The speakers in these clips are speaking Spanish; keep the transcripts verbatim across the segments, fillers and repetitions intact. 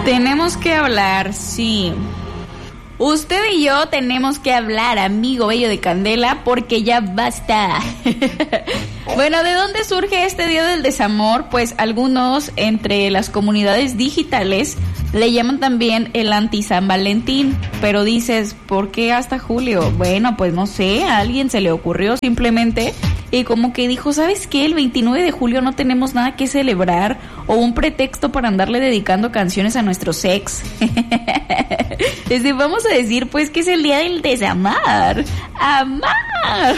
Tenemos que hablar, sí. Usted y yo tenemos que hablar, amigo bello de Candela, porque ya basta. Bueno, ¿de dónde surge este Día del Desamor? Pues algunos entre las comunidades digitales le llaman también el anti-San Valentín. Pero dices, ¿por qué hasta julio? Bueno, pues no sé, a alguien se le ocurrió simplemente y como que dijo, ¿sabes qué? El veintinueve de julio no tenemos nada que celebrar o un pretexto para andarle dedicando canciones a nuestros ex. Desde vamos a decir pues que es el Día del Desamar. Amar.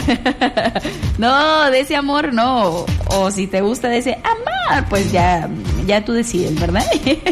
No, de ese amor no. O si te gusta de ese amar, pues ya, ya tú decides, ¿verdad?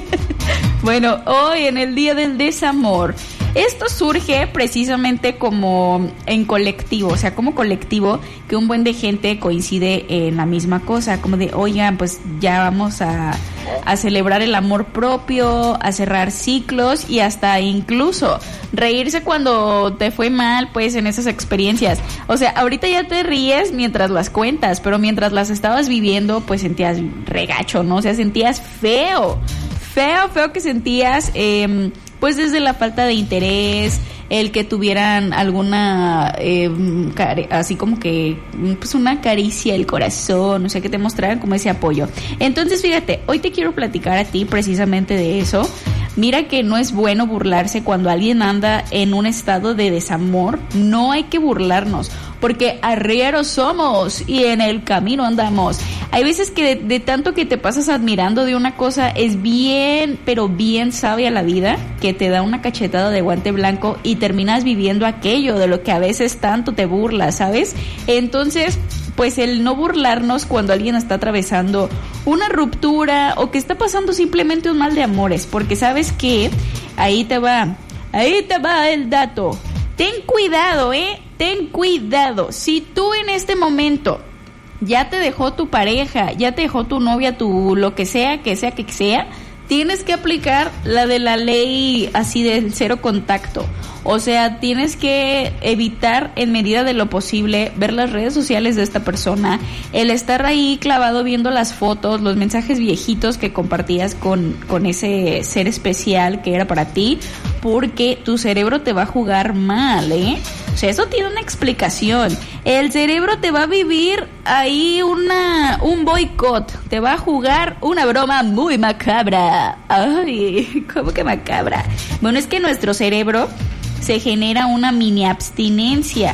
Bueno, hoy en el Día del Desamor, esto surge precisamente como en colectivo, o sea, como colectivo que un buen de gente coincide en la misma cosa, como de, oigan, pues ya vamos a, a celebrar el amor propio, a cerrar ciclos y hasta incluso reírse cuando te fue mal, pues en esas experiencias. O sea, ahorita ya te ríes mientras las cuentas, pero mientras las estabas viviendo, pues sentías regacho, ¿no? O sea, sentías feo, feo, feo que sentías... Eh, pues desde la falta de interés, el que tuvieran alguna, eh, care, así como que, pues una caricia del corazón, o sea, que te mostraran como ese apoyo. Entonces, fíjate, hoy te quiero platicar a ti precisamente de eso. Mira que no es bueno burlarse cuando alguien anda en un estado de desamor. No hay que burlarnos, porque arrieros somos y en el camino andamos. Hay veces que de, de tanto que te pasas admirando de una cosa, es bien, pero bien sabia la vida, que te da una cachetada de guante blanco y terminas viviendo aquello de lo que a veces tanto te burlas, ¿sabes? Entonces, pues el no burlarnos cuando alguien está atravesando una ruptura o que está pasando simplemente un mal de amores, porque sabes que ahí te va, ahí te va el dato. Ten cuidado, ¿eh? Ten cuidado. Si tú en este momento ya te dejó tu pareja, ya te dejó tu novia, tu lo que sea, que sea que sea, tienes que aplicar la de la ley así del cero contacto. O sea, tienes que evitar en medida de lo posible ver las redes sociales de esta persona, el estar ahí clavado viendo las fotos, los mensajes viejitos que compartías con, con ese ser especial que era para ti, porque tu cerebro te va a jugar mal, ¿eh? O sea, eso tiene una explicación. El cerebro te va a vivir ahí una un boicot, te va a jugar una broma muy macabra. Ay, ¿cómo que macabra? Bueno, es que nuestro cerebro se genera una mini abstinencia.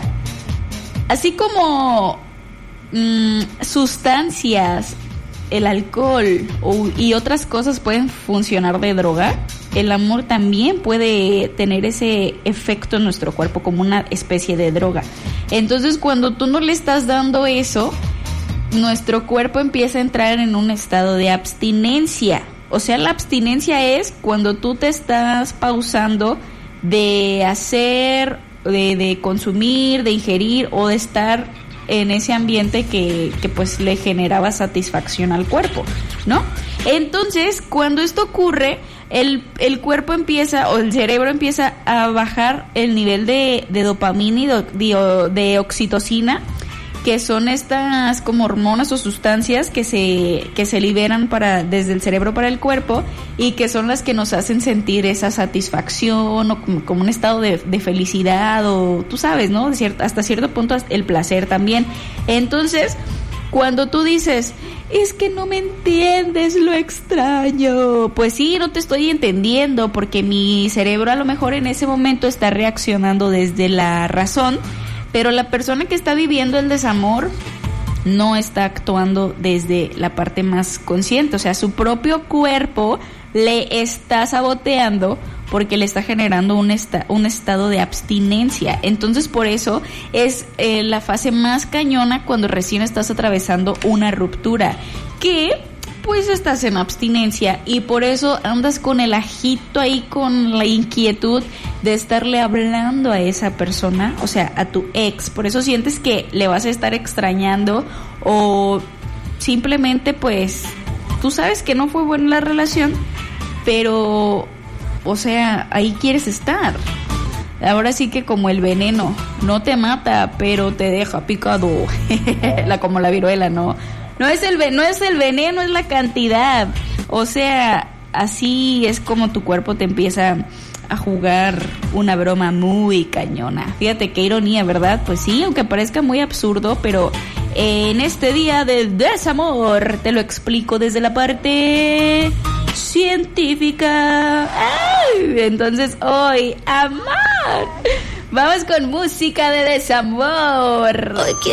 Así como mmm, sustancias, el alcohol o, y otras cosas pueden funcionar de droga, el amor también puede tener ese efecto en nuestro cuerpo como una especie de droga. Entonces, cuando tú no le estás dando eso, nuestro cuerpo empieza a entrar en un estado de abstinencia. O sea, la abstinencia es cuando tú te estás pausando de hacer, de, de consumir, de ingerir o de estar en ese ambiente que, que pues le generaba satisfacción al cuerpo, ¿no? Entonces, cuando esto ocurre, el, el cuerpo empieza, o el cerebro empieza a bajar el nivel de, de dopamina y de, de oxitocina, que son estas como hormonas o sustancias que se que se liberan para desde el cerebro para el cuerpo y que son las que nos hacen sentir esa satisfacción o como, como un estado de, de felicidad o tú sabes, ¿no? De cierto, hasta cierto punto el placer también. Entonces, cuando tú dices, es que no me entiendes, lo extraño, pues sí, no te estoy entendiendo porque mi cerebro a lo mejor en ese momento está reaccionando desde la razón, pero la persona que está viviendo el desamor no está actuando desde la parte más consciente. O sea, su propio cuerpo le está saboteando porque le está generando un, esta, un estado de abstinencia. Entonces, por eso es eh, la fase más cañona cuando recién estás atravesando una ruptura, que pues estás en abstinencia y por eso andas con el ajito ahí, con la inquietud de estarle hablando a esa persona, o sea, a tu ex. Por eso sientes que le vas a estar extrañando o simplemente pues tú sabes que no fue buena la relación, pero o sea, ahí quieres estar. Ahora sí que como el veneno, no te mata, pero te deja picado. la Como la viruela, ¿no? No es el no es el veneno, es la cantidad. O sea, así es como tu cuerpo te empieza a jugar una broma muy cañona. Fíjate qué ironía, ¿verdad? Pues sí, aunque parezca muy absurdo, pero en este día de desamor te lo explico desde la parte científica. ¡Ay! Entonces hoy, amor, vamos con música de desamor. Hoy quiero